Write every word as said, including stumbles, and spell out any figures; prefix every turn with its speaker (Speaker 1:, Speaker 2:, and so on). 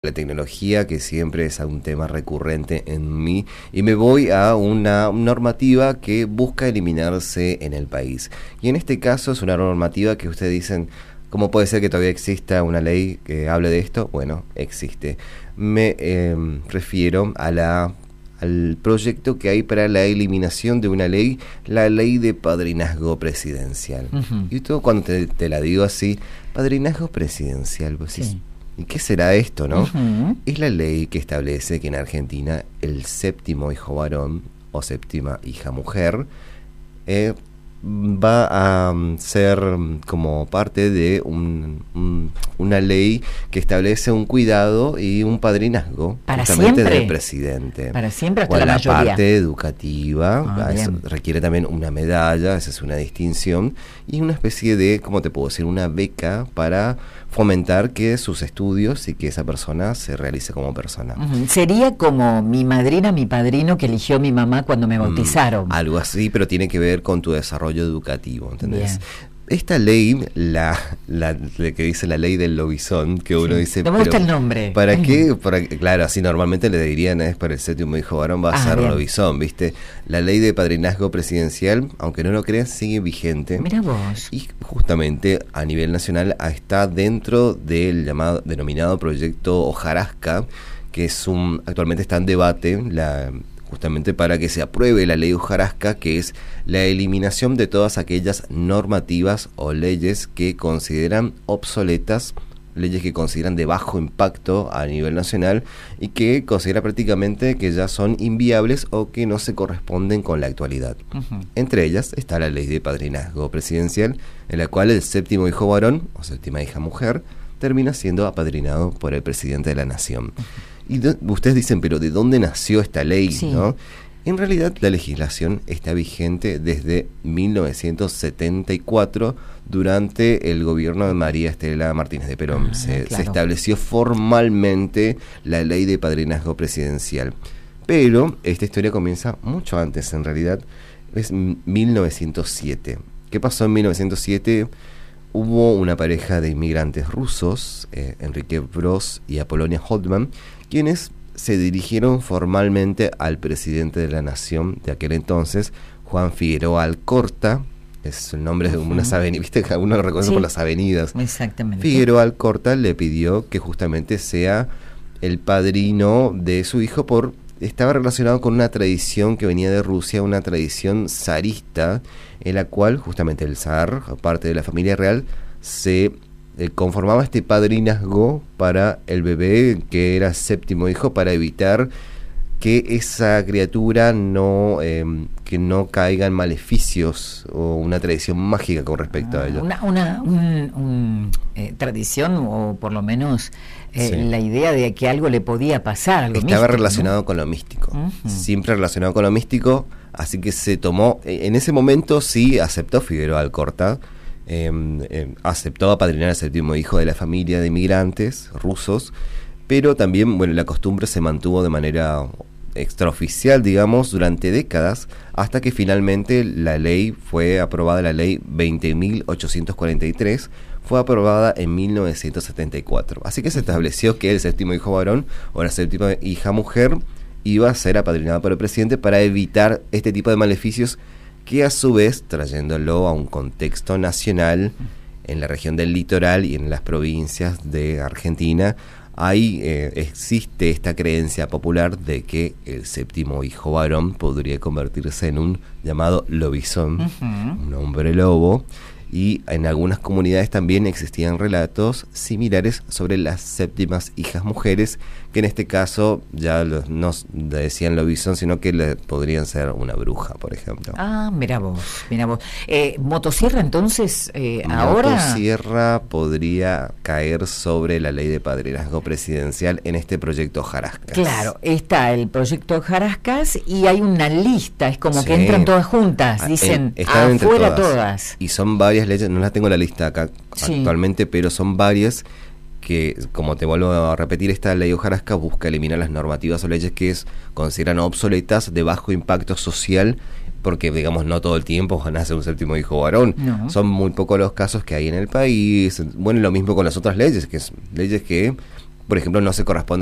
Speaker 1: La tecnología, que siempre es un tema recurrente en mí, y me voy a una normativa que busca eliminarse en el país. Y en este caso es una normativa que ustedes dicen, ¿cómo puede ser que todavía exista una ley que hable de esto? Bueno, existe. Me eh, refiero a la al proyecto que hay para la eliminación de una ley, la ley de padrinazgo presidencial. Uh-huh. Y todo cuando te, te la digo así, padrinazgo presidencial, pues sí. ¿Y qué será esto, no? Uh-huh. Es la ley que establece que en Argentina el séptimo hijo varón o séptima hija mujer eh, va a um, ser como parte de un, un, una ley que establece un cuidado y un padrinazgo
Speaker 2: para
Speaker 1: justamente
Speaker 2: siempre
Speaker 1: del presidente.
Speaker 2: Para siempre hasta
Speaker 1: o
Speaker 2: la,
Speaker 1: la
Speaker 2: mayoría.
Speaker 1: Parte educativa,
Speaker 2: ah,
Speaker 1: eso requiere también una medalla, esa es una distinción, y una especie de, ¿cómo te puedo decir? Una beca para fomentar que sus estudios y que esa persona se realice como persona.
Speaker 2: Uh-huh. Sería como mi madrina, mi padrino que eligió mi mamá cuando me bautizaron.
Speaker 1: Mm, algo así, pero tiene que ver con tu desarrollo educativo, ¿entendés? Bien. Esta ley, la, la, la que dice la ley del lobizón, que uno sí. dice...
Speaker 2: No me gusta el nombre.
Speaker 1: ¿Para Ay. qué? Para, claro, así normalmente le dirían, es para el séptimo hijo varón, va a ah, ser bien. lobizón, ¿viste? La ley de padrinazgo presidencial, aunque no lo creas, sigue vigente.
Speaker 2: Mira vos.
Speaker 1: Y justamente a nivel nacional está dentro del llamado, denominado proyecto Hojarasca, que es un actualmente está en debate, la... justamente para que se apruebe la ley Hojarasca, que es la eliminación de todas aquellas normativas o leyes que consideran obsoletas, leyes que consideran de bajo impacto a nivel nacional y que considera prácticamente que ya son inviables o que no se corresponden con la actualidad. Uh-huh. Entre ellas está la ley de padrinazgo presidencial, en la cual el séptimo hijo varón o séptima hija mujer termina siendo apadrinado por el presidente de la nación. Uh-huh. Y de, ustedes dicen, pero ¿de dónde nació esta ley? Sí. ¿No? En realidad la legislación está vigente desde mil novecientos setenta y cuatro, durante el gobierno de María Estela Martínez de Perón. Ah, se, claro. se estableció formalmente la ley de padrinazgo presidencial. Pero esta historia comienza mucho antes, en realidad es mil novecientos siete. ¿Qué pasó en mil novecientos siete? Hubo una pareja de inmigrantes rusos, eh, Enrique Bros y Apolonia Holtman, quienes se dirigieron formalmente al presidente de la nación de aquel entonces, Juan Figueroa Alcorta. Es el nombre de uh-huh. unas avenidas, viste que uno lo reconoce sí. por las avenidas.
Speaker 2: Exactamente.
Speaker 1: Figueroa Alcorta le pidió que justamente sea el padrino de su hijo por... Estaba relacionado con una tradición que venía de Rusia, una tradición zarista, en la cual justamente el zar, parte de la familia real, se eh, conformaba este padrinazgo para el bebé que era séptimo hijo, para evitar que esa criatura no eh, que no caiga en maleficios o una tradición mágica con respecto
Speaker 2: ah,
Speaker 1: a ello.
Speaker 2: Una, una un, un, eh, tradición o por lo menos eh, sí. la idea de que algo le podía pasar. Algo
Speaker 1: Estaba
Speaker 2: místico,
Speaker 1: relacionado
Speaker 2: ¿no?
Speaker 1: con lo místico, uh-huh. siempre relacionado con lo místico, así que se tomó, en ese momento sí aceptó Figueroa Alcorta, eh, eh, aceptó apadrinar al séptimo hijo de la familia de inmigrantes rusos, pero también, bueno, la costumbre se mantuvo de manera extraoficial, digamos, durante décadas, hasta que finalmente la ley fue aprobada, la ley veinte mil ochocientos cuarenta y tres, fue aprobada en mil novecientos setenta y cuatro. Así que se estableció que el séptimo hijo varón o la séptima hija mujer iba a ser apadrinado por el presidente para evitar este tipo de maleficios que, a su vez, trayéndolo a un contexto nacional, en la región del litoral y en las provincias de Argentina, ahí eh, existe esta creencia popular de que el séptimo hijo varón podría convertirse en un llamado lobizón, uh-huh. un hombre lobo, y en algunas comunidades también existían relatos similares sobre las séptimas hijas mujeres, que en este caso ya los, no decían lobizón, sino que le podrían ser una bruja, por ejemplo.
Speaker 2: Ah, mira vos, mira vos. Eh, Motosierra, entonces, eh, ahora...
Speaker 1: Motosierra podría caer sobre la ley de padrinazgo presidencial en este proyecto Hojarascas.
Speaker 2: Claro, está el proyecto Hojarascas y hay una lista, es como sí. que entran todas juntas, dicen en, afuera todas. todas.
Speaker 1: Y son varias leyes, no las tengo la lista acá sí. actualmente, pero son varias que, como te vuelvo a repetir, esta ley Hojarasca busca eliminar las normativas o leyes que es, consideran obsoletas, de bajo impacto social, porque, digamos, no todo el tiempo nace un séptimo hijo varón. No. Son muy pocos los casos que hay en el país. Bueno, lo mismo con las otras leyes, que es leyes que por ejemplo, no se corresponde